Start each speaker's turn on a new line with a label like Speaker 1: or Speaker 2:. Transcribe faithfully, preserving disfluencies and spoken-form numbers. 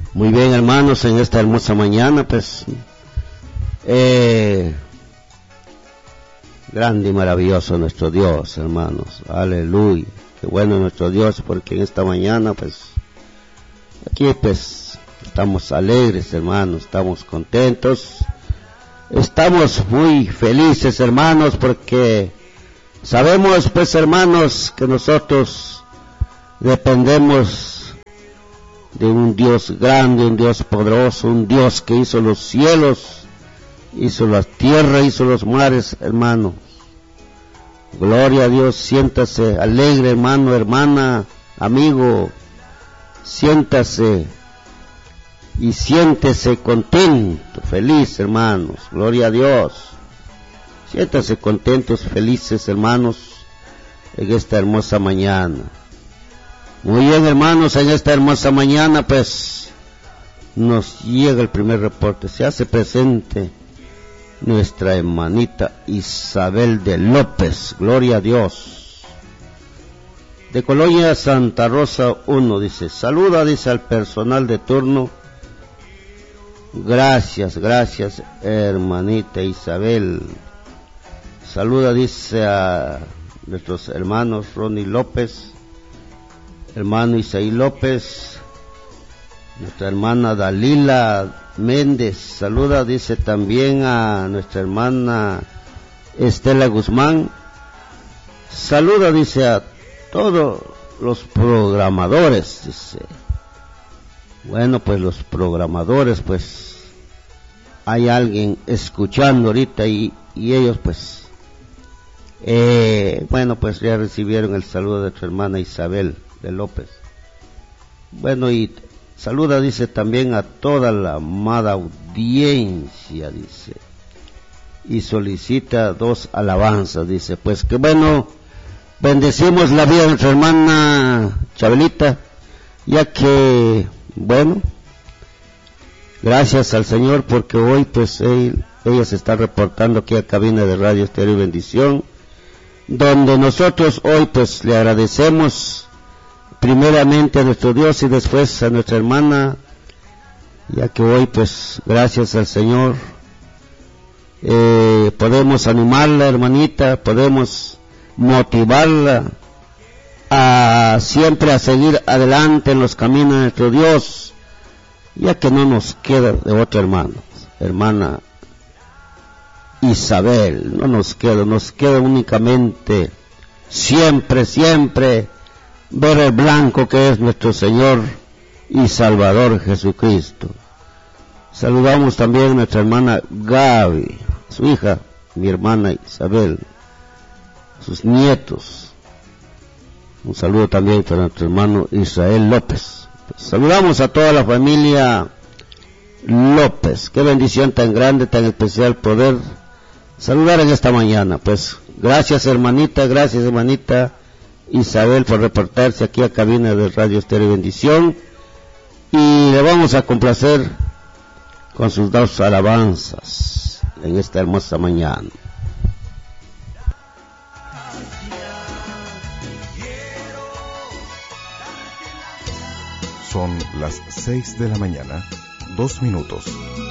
Speaker 1: Muy bien, hermanos, en esta hermosa mañana, pues, eh, grande y maravilloso nuestro Dios, hermanos, aleluya, qué bueno nuestro Dios, porque en esta mañana, pues, aquí, pues, estamos alegres, hermanos, estamos contentos, estamos muy felices, hermanos, porque sabemos, pues, hermanos, que nosotros dependemos de un Dios grande, un Dios poderoso, un Dios que hizo los cielos, hizo la tierra, hizo los mares, hermano. Gloria a Dios, siéntase alegre, hermano, hermana, amigo, siéntase y siéntese contento, feliz, hermanos, gloria a Dios. Siéntase contentos, felices, hermanos, en esta hermosa mañana. Muy bien, hermanos, en esta hermosa mañana, pues, nos llega el primer reporte. Se hace presente nuestra hermanita Isabel de López, gloria a Dios. De Colonia Santa Rosa uno, dice, saluda, dice, al personal de turno. Gracias, gracias, hermanita Isabel. Saluda, dice, a nuestros hermanos Ronnie López, hermano Isaí López, nuestra hermana Dalila Méndez, saluda, dice, también a nuestra hermana Estela Guzmán, saluda, dice, a todos los programadores, dice. Bueno, pues los programadores, pues, hay alguien escuchando ahorita y, y ellos, pues, eh, bueno, pues ya recibieron el saludo de nuestra hermana Isabel de López. Bueno, y saluda, dice, también a toda la amada audiencia, dice, y solicita dos alabanzas, dice, pues que bueno, bendecimos la vida de nuestra hermana Chabelita, ya que, bueno, gracias al Señor, porque hoy, pues, él, ella se está reportando aquí a cabina de Radio Estéreo y Bendición, donde nosotros hoy, pues, le agradecemos primeramente a nuestro Dios y después a nuestra hermana, ya que hoy, pues, gracias al Señor, eh, podemos animarla, hermanita, podemos motivarla a siempre a seguir adelante en los caminos de nuestro Dios, ya que no nos queda de otra hermana, hermana Isabel, no nos queda, nos queda únicamente siempre, siempre ver el blanco que es nuestro Señor y Salvador Jesucristo. Saludamos también a nuestra hermana Gaby, su hija, mi hermana Isabel, sus nietos. Un saludo también para nuestro hermano Israel López. Saludamos a toda la familia López. Qué bendición tan grande, tan especial poder saludar en esta mañana. Pues gracias, hermanita, gracias, hermanita Isabel, por reportarse aquí a cabina de Radio Estéreo y Bendición, y le vamos a complacer con sus dos alabanzas en esta hermosa mañana.
Speaker 2: Son las seis de la mañana, dos minutos.